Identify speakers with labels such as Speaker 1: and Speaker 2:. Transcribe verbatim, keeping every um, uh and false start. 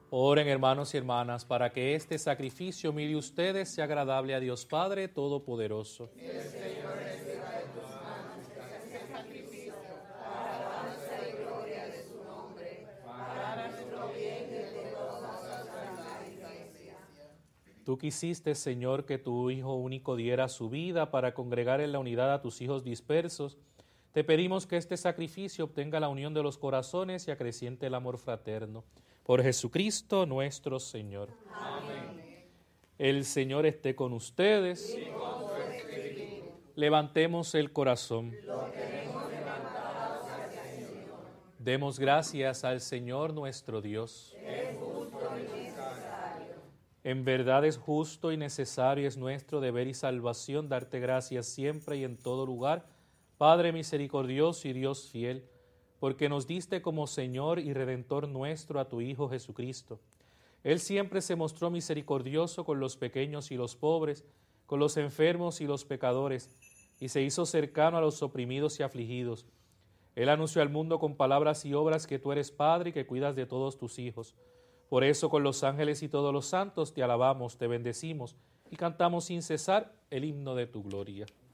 Speaker 1: Oren, hermanos y hermanas, para que este sacrificio mío de ustedes sea agradable a Dios Padre Todopoderoso.
Speaker 2: Y el Señor reciba de tus manos este sacrificio para alabanza y gloria de su nombre, para nuestro bien y el de toda la santa Iglesia.
Speaker 1: Tú quisiste, Señor, que tu Hijo único diera su vida para congregar en la unidad a tus hijos dispersos. Te pedimos que este sacrificio obtenga la unión de los corazones y acreciente el amor fraterno. Por Jesucristo nuestro Señor.
Speaker 2: Amén.
Speaker 1: El Señor esté con ustedes.
Speaker 2: Y con tu espíritu.
Speaker 1: Levantemos el corazón.
Speaker 2: Lo tenemos levantado hacia el Señor.
Speaker 1: Demos gracias al Señor nuestro Dios.
Speaker 2: Es justo y necesario.
Speaker 1: En verdad es justo y necesario, es nuestro deber y salvación darte gracias siempre y en todo lugar, Padre misericordioso y Dios fiel, porque nos diste como Señor y Redentor nuestro a tu Hijo Jesucristo. Él siempre se mostró misericordioso con los pequeños y los pobres, con los enfermos y los pecadores, y se hizo cercano a los oprimidos y afligidos. Él anunció al mundo con palabras y obras que tú eres Padre y que cuidas de todos tus hijos. Por eso con los ángeles y todos los santos te alabamos, te bendecimos y cantamos sin cesar el himno de tu gloria.